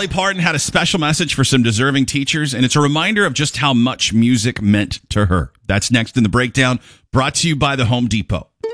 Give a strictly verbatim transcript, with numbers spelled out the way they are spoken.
Dolly Parton had a special message for some deserving teachers, and it's a reminder of just how much music meant to her. That's next in the breakdown, brought to you by the Home Depot.